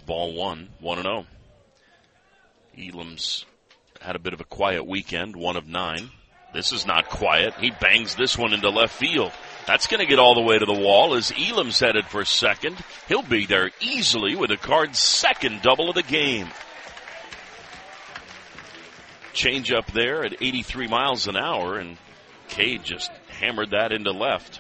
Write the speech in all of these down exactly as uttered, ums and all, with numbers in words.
ball one, one and oh. Elam's had a bit of a quiet weekend, one of nine. This is not quiet. He bangs this one into left field. That's going to get all the way to the wall as Elam's headed for second. He'll be there easily with the Cards' second double of the game. Change up there at eighty-three miles an hour, and Cade just hammered that into left.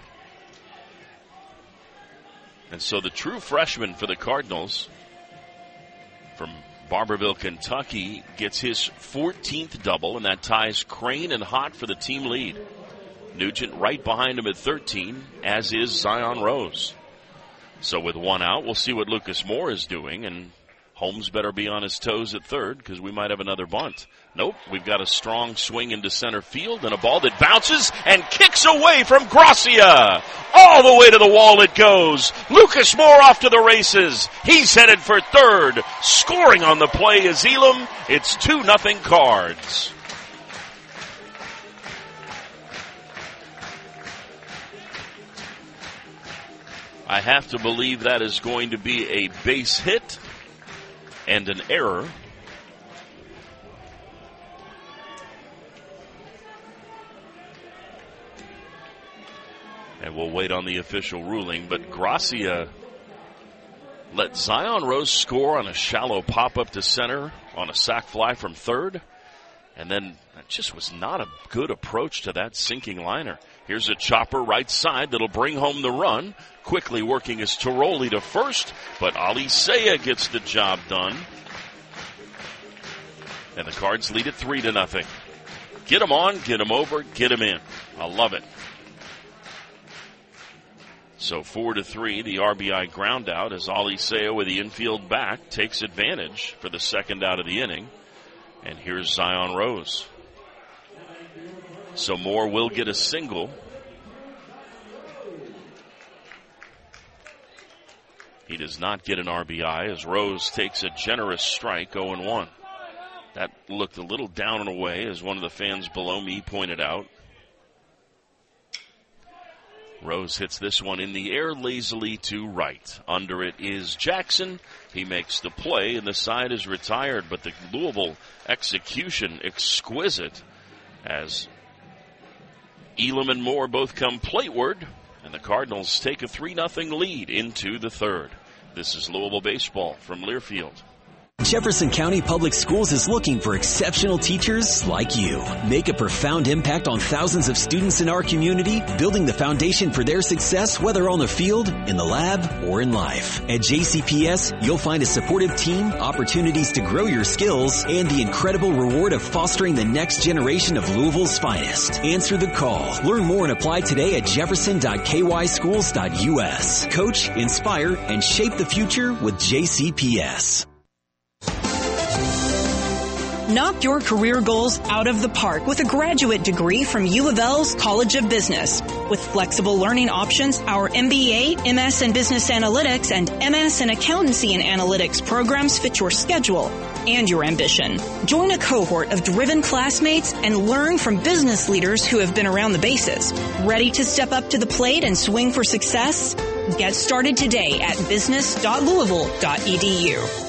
And so the true freshman for the Cardinals from Barberville, Kentucky, gets his fourteenth double, and that ties Crane and Hott for the team lead. Nugent right behind him at thirteen, as is Zion Rose. So with one out, we'll see what Lucas Moore is doing, and Holmes better be on his toes at third because we might have another bunt. Nope, we've got a strong swing into center field and a ball that bounces and kicks away from Gracia. All the way to the wall it goes. Lucas Moore off to the races. He's headed for third. Scoring on the play is Elam. It's two nothing Cards. I have to believe that is going to be a base hit and an error. And we'll wait on the official ruling, but Gracia let Zion Rose score on a shallow pop-up to center on a sac fly from third, and then that just was not a good approach to that sinking liner. Here's a chopper right side that'll bring home the run. Quickly working his Tiroli to first, but Ali Saya gets the job done. And the Cards lead it three to nothing. Get him on, get him over, get him in. I love it. So four to three, the R B I ground out as Ali Saya with the infield back takes advantage for the second out of the inning. And here's Zion Rose. So Moore will get a single. He does not get an R B I as Rose takes a generous strike, oh and one. That looked a little down and away, as one of the fans below me pointed out. Rose hits this one in the air lazily to right. Under it is Jackson. He makes the play, and the side is retired, but the Louisville execution exquisite as Elam and Moore both come plateward, and the Cardinals take a three nothing lead into the third. This is Louisville baseball from Learfield. Jefferson County Public Schools is looking for exceptional teachers like you. Make a profound impact on thousands of students in our community, building the foundation for their success, whether on the field, in the lab, or in life. At J C P S, you'll find a supportive team, opportunities to grow your skills, and the incredible reward of fostering the next generation of Louisville's finest. Answer the call. Learn more and apply today at jefferson dot k y schools dot u s. Coach, inspire, and shape the future with J C P S. Knock your career goals out of the park with a graduate degree from U of L's College of Business. With flexible learning options, our M B A, M S in Business Analytics, and M S in Accountancy and Analytics programs fit your schedule and your ambition. Join a cohort of driven classmates and learn from business leaders who have been around the bases. Ready to step up to the plate and swing for success? Get started today at business dot louisville dot e d u.